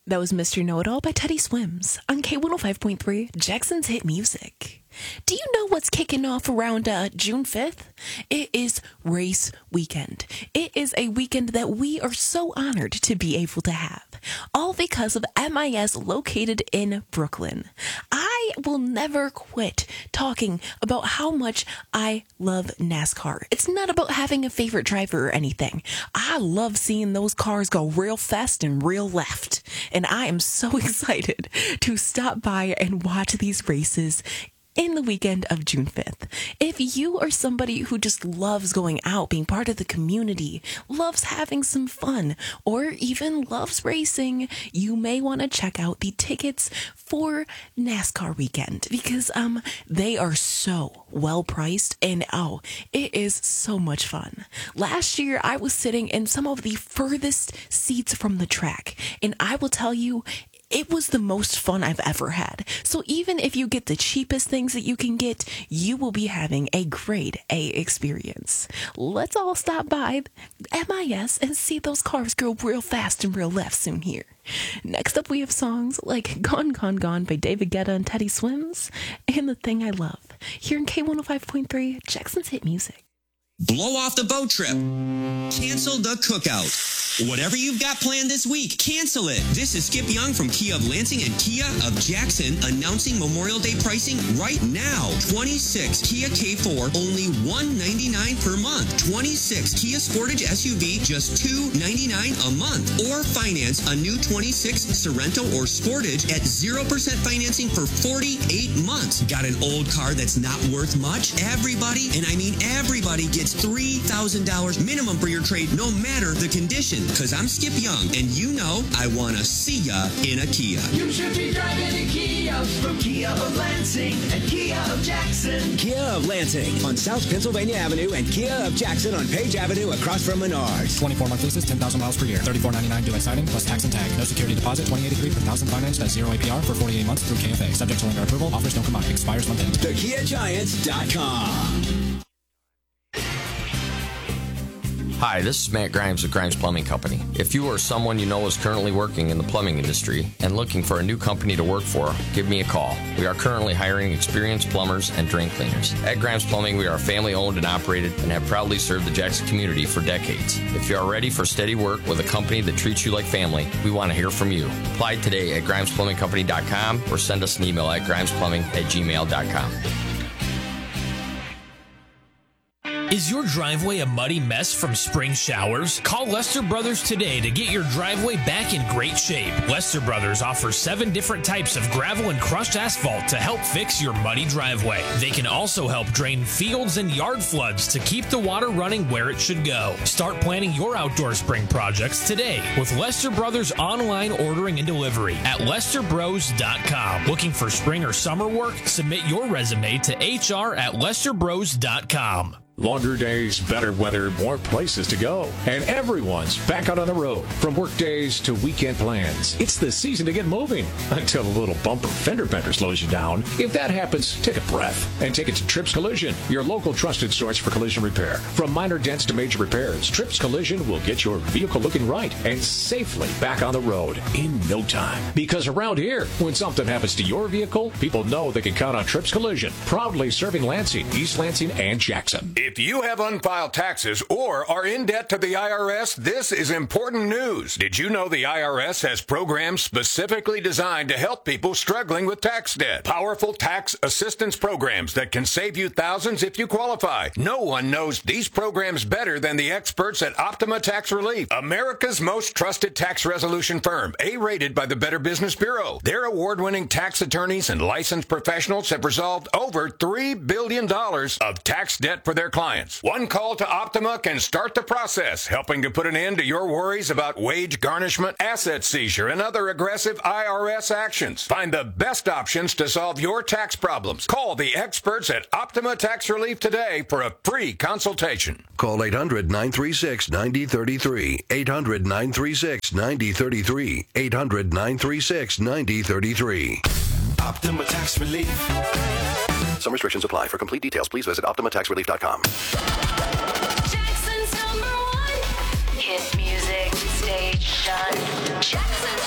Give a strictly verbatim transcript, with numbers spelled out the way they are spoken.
That was Mister Know-It-All by Teddy Swims on K one oh five point three, Jackson's Hit Music. Do you know what's kicking off around uh, June fifth? It is race weekend. It is a weekend that we are so honored to be able to have, all because of M I S located in Brooklyn. I will never quit talking about how much I love NASCAR. It's not about having a favorite driver or anything. I love seeing those cars go real fast and real left. And I am so excited to stop by and watch these races in the weekend of June fifth. If you are somebody who just loves going out, being part of the community, loves having some fun, or even loves racing, you may want to check out the tickets for NASCAR weekend because um they are so well priced and oh, it is so much fun. Last year, I was sitting in some of the furthest seats from the track, and I will tell you, it was the most fun I've ever had. So even if you get the cheapest things that you can get, you will be having a grade A experience. Let's all stop by M I S and see those cars go real fast and real left soon here. Next up, we have songs like Gone, Gone, Gone by David Guetta and Teddy Swims, and The Thing I Love, here in K one oh five point three, Jackson's Hit Music. Blow off the boat trip. Cancel the cookout. Whatever you've got planned this week, cancel it. This is Skip Young from Kia of Lansing and Kia of Jackson announcing Memorial Day pricing right now. twenty-six Kia K four, only one hundred ninety-nine dollars per month. twenty-six Kia Sportage S U V, just two hundred ninety-nine dollars a month. Or finance a new twenty-six Sorento or Sportage at zero percent financing for forty-eight months. Got an old car that's not worth much? Everybody, and I mean everybody, gets three thousand dollars minimum for your trade, no matter the condition. Because I'm Skip Young, and you know I want to see ya in a Kia. You should be driving a Kia from Kia of Lansing and Kia of Jackson. Kia of Lansing on South Pennsylvania Avenue and Kia of Jackson on Page Avenue across from Menards. twenty-four month leases, ten thousand miles per year. thirty-four ninety-nine due at signing plus tax and tag. No security deposit, twenty eighty-three per thousand financed at zero A P R for forty-eight months through K F A. Subject to lender approval. Offers don't come out. Expires month end. the kia giants dot com. Hi, this is Matt Grimes with Grimes Plumbing Company. If you or someone you know is currently working in the plumbing industry and looking for a new company to work for, give me a call. We are currently hiring experienced plumbers and drain cleaners. At Grimes Plumbing, we are family owned and operated and have proudly served the Jackson community for decades. If you are ready for steady work with a company that treats you like family, we want to hear from you. Apply today at grimes plumbing company dot com or send us an email at grimes plumbing at gmail dot com. Is your driveway a muddy mess from spring showers? Call Lester Brothers today to get your driveway back in great shape. Lester Brothers offers seven different types of gravel and crushed asphalt to help fix your muddy driveway. They can also help drain fields and yard floods to keep the water running where it should go. Start planning your outdoor spring projects today with Lester Brothers online ordering and delivery at lester bros dot com. Looking for spring or summer work? Submit your resume to H R at lester bros dot com. Longer days, better weather, more places to go. And everyone's back out on the road. From work days to weekend plans. It's the season to get moving. Until a little bumper fender bender slows you down. If that happens, take a breath and take it to Trips Collision, your local trusted source for collision repair. From minor dents to major repairs, Trips Collision will get your vehicle looking right and safely back on the road in no time. Because around here, when something happens to your vehicle, people know they can count on Trips Collision. Proudly serving Lansing, East Lansing, and Jackson. If you have unfiled taxes or are in debt to the I R S, this is important news. Did you know the I R S has programs specifically designed to help people struggling with tax debt? Powerful tax assistance programs that can save you thousands if you qualify. No one knows these programs better than the experts at Optima Tax Relief, America's most trusted tax resolution firm, A-rated by the Better Business Bureau. Their award-winning tax attorneys and licensed professionals have resolved over three billion dollars of tax debt for their clients. One call to Optima can start the process, helping to put an end to your worries about wage garnishment, asset seizure, and other aggressive I R S actions. Find the best options to solve your tax problems. Call the experts at Optima Tax Relief today for a free consultation. Call eight hundred, nine three six, nine zero three three. eight hundred, nine three six, nine zero three three. eight hundred, nine three six, nine zero three three. Optima Tax Relief. Some restrictions apply. For complete details, please visit optima tax relief dot com. Jackson's number one hit music station. Jackson.